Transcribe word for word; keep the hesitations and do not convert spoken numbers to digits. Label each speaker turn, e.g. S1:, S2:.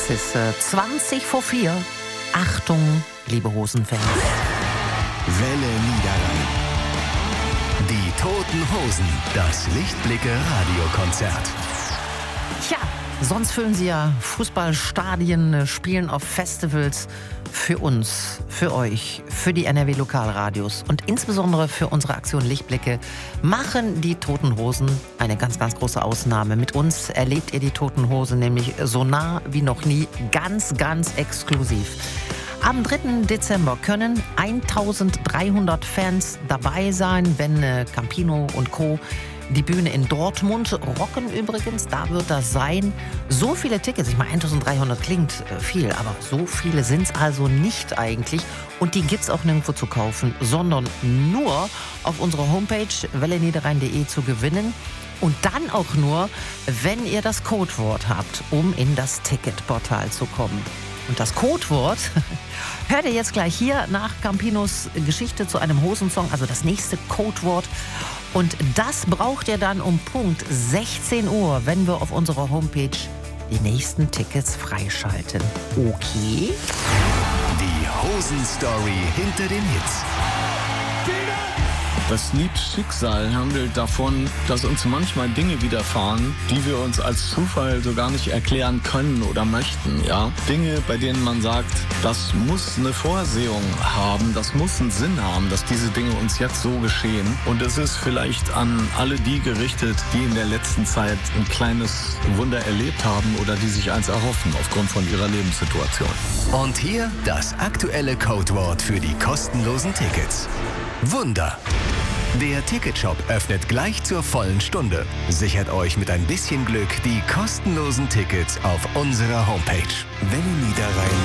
S1: Es ist äh, zwanzig vor vier. Achtung, liebe Hosenfans.
S2: Welle Niederrhein. Die Toten Hosen. Das Lichtblicke-Radiokonzert.
S1: Tja, sonst füllen sie ja Fußballstadien, spielen auf Festivals. Für uns, für euch, für die N R W-Lokalradios und insbesondere für unsere Aktion Lichtblicke machen die Toten Hosen eine ganz, ganz große Ausnahme. Mit uns erlebt ihr die Toten Hosen nämlich so nah wie noch nie, ganz, ganz exklusiv. Am dritten Dezember können eintausenddreihundert Fans dabei sein, wenn äh, Campino und Co. die Bühne in Dortmund rocken übrigens. Da wird das sein. So viele Tickets, ich meine eintausenddreihundert klingt äh, viel, aber so viele sind es also nicht eigentlich. Und die gibt es auch nirgendwo zu kaufen, sondern nur auf unserer Homepage welle niederrhein punkt de zu gewinnen. Und dann auch nur, wenn ihr das Codewort habt, um in das Ticketportal zu kommen. Und das Codewort hört ihr jetzt gleich hier nach Campinos Geschichte zu einem Hosensong, also das nächste Codewort. Und das braucht ihr dann um Punkt sechzehn Uhr, wenn wir auf unserer Homepage die nächsten Tickets freischalten. Okay?
S2: Die Hosen-Story hinter den Hits.
S3: Das Lied Schicksal handelt davon, dass uns manchmal Dinge widerfahren, die wir uns als Zufall so gar nicht erklären können oder möchten. Ja? Dinge, bei denen man sagt, das muss eine Vorsehung haben, das muss einen Sinn haben, dass diese Dinge uns jetzt so geschehen. Und es ist vielleicht an alle die gerichtet, die in der letzten Zeit ein kleines Wunder erlebt haben oder die sich eins erhoffen aufgrund von ihrer Lebenssituation.
S2: Und hier das aktuelle Codewort für die kostenlosen Tickets. Wunder. Der Ticketshop öffnet gleich zur vollen Stunde. Sichert euch mit ein bisschen Glück die kostenlosen Tickets auf unserer Homepage welle niederrhein